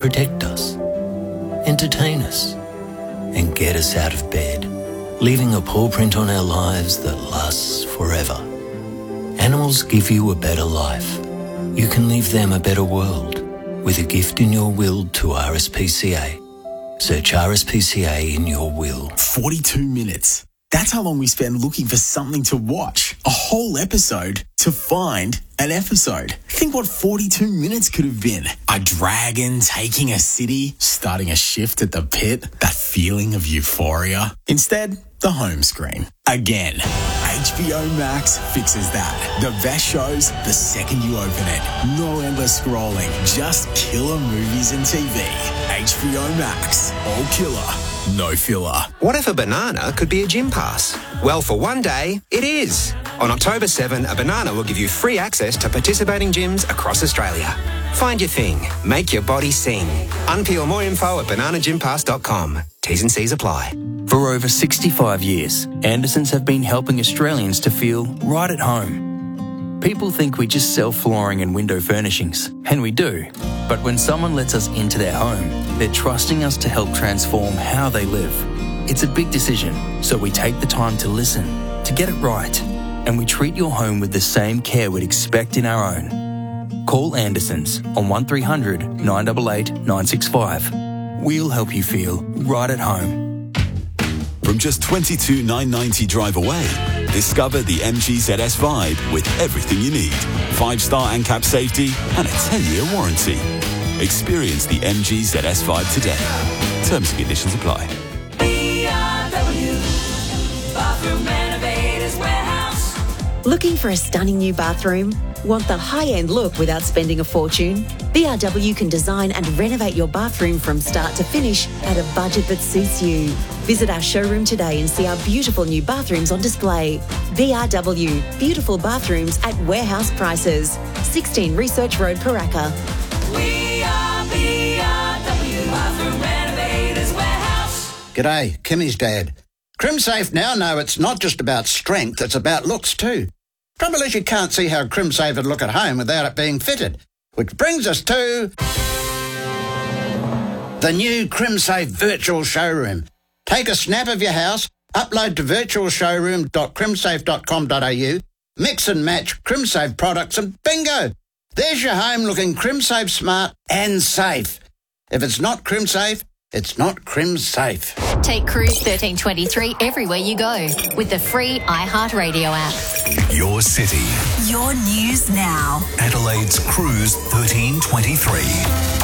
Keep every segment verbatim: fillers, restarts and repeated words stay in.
protect us, entertain us, and get us out of bed, leaving a paw print on our lives that lasts forever. Animals give you a better life. You can leave them a better world with a gift in your will to R S P C A. Search R S P C A in your will. forty-two minutes. That's how long we spend looking for something to watch. A whole episode to find an episode. Think what forty-two minutes could have been. A dragon taking a city, starting a shift at the pit, that feeling of euphoria. Instead, the home screen. Again. H B O Max fixes that. The best shows the second you open it. No endless scrolling, just killer movies and T V. H B O Max. All killer, no filler. What if a banana could be a gym pass? Well, for one day, it is. On October seventh, a banana will give you free access to participating gyms across Australia. Find your thing. Make your body sing. Unpeel more info at banana gym pass dot com. T's and C's apply. For over sixty-five years, Andersons have been helping Australians to feel right at home. People think we just sell flooring and window furnishings, and we do. But when someone lets us into their home, they're trusting us to help transform how they live. It's a big decision, so we take the time to listen, to get it right, and we treat your home with the same care we'd expect in our own. Call Andersons on one three hundred nine eight eight nine six five. We'll help you feel right at home. From just twenty-two thousand nine hundred ninety drive away, discover the M G Z S Vibe with everything you need. Five-star ANCAP safety and a ten-year warranty. Experience the M G Z S Vibe today. Terms and conditions apply. B R W Bathroom Renovators Warehouse. Looking for a stunning new bathroom? Want the high-end look without spending a fortune? B R W can design and renovate your bathroom from start to finish at a budget that suits you. Visit our showroom today and see our beautiful new bathrooms on display. B R W, beautiful bathrooms at warehouse prices. sixteen Research Road, Paraka. We are B R W Bathroom Renovators Warehouse. G'day, Kimmy's dad. CrimSafe now know it's not just about strength, it's about looks too. Trouble is you can't see how CrimSafe would look at home without it being fitted. Which brings us to the new CrimSafe Virtual Showroom. Take a snap of your house, upload to virtual showroom dot crimsafe dot com dot a u, mix and match CrimSafe products and bingo! There's your home looking CrimSafe smart and safe. If it's not CrimSafe, it's not CrimSafe. Take Cruise thirteen twenty-three everywhere you go with the free iHeartRadio app. Your city. Your news now. Adelaide's Cruise thirteen twenty-three.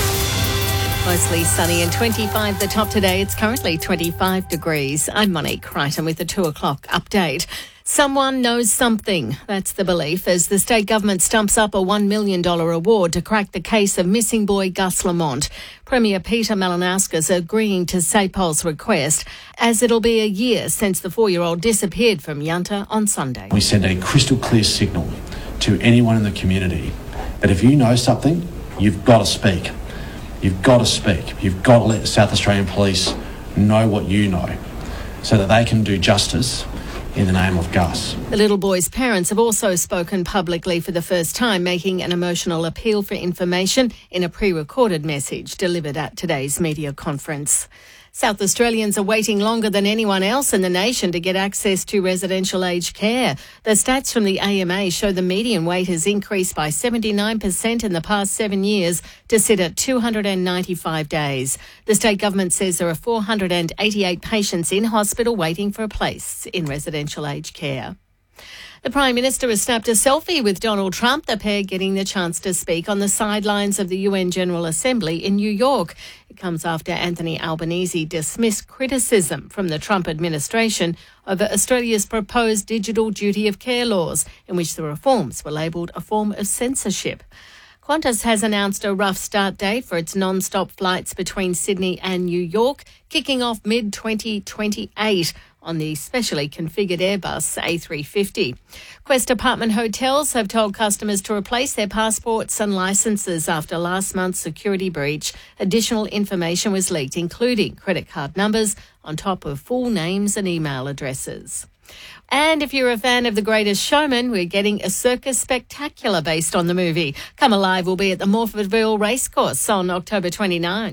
Mostly sunny and twenty-five the top today. It's currently twenty-five degrees. I'm Monique Crichton with the two o'clock update. Someone knows something. That's the belief as the state government stumps up a one million dollars award to crack the case of missing boy Gus Lamont. Premier Peter Malinauskas agreeing to SAPOL's request as it'll be a year since the four-year-old disappeared from Yunta on Sunday. We send a crystal clear signal to anyone in the community that if you know something, you've got to speak. You've got to speak. You've got to let South Australian Police know what you know so that they can do justice in the name of Gus. The little boy's parents have also spoken publicly for the first time, making an emotional appeal for information in a pre-recorded message delivered at today's media conference. South Australians are waiting longer than anyone else in the nation to get access to residential aged care. The stats from the A M A show the median wait has increased by seventy-nine percent in the past seven years to sit at two hundred ninety-five days. The state government says there are four hundred eighty-eight patients in hospital waiting for a place in residential aged care. The Prime Minister has snapped a selfie with Donald Trump, the pair getting the chance to speak on the sidelines of the U N General Assembly in New York. It comes after Anthony Albanese dismissed criticism from the Trump administration over Australia's proposed digital duty of care laws, in which the reforms were labelled a form of censorship. Qantas has announced a rough start date for its non-stop flights between Sydney and New York, kicking off mid twenty twenty-eight on the specially configured Airbus A three fifty. Quest Apartment Hotels have told customers to replace their passports and licences after last month's security breach. Additional information was leaked, including credit card numbers, on top of full names and email addresses. And if you're a fan of The Greatest Showman, we're getting a circus spectacular based on the movie. Come Alive will be at the Morfordville Racecourse on October twenty-ninth.